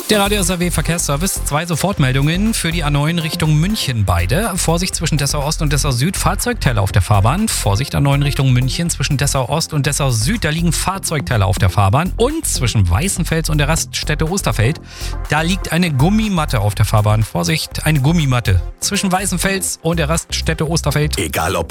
Der Radio SAW Verkehrsservice, 2 Sofortmeldungen für die A9 Richtung München beide. Vorsicht zwischen Dessau Ost und Dessau Süd, Fahrzeugteile auf der Fahrbahn. Vorsicht A9 Richtung München zwischen Dessau Ost und Dessau Süd, da liegen Fahrzeugteile auf der Fahrbahn. Und zwischen Weißenfels und der Raststätte Osterfeld, da liegt eine Gummimatte auf der Fahrbahn. Vorsicht, eine Gummimatte zwischen Weißenfels und der Raststätte Osterfeld. Egal ob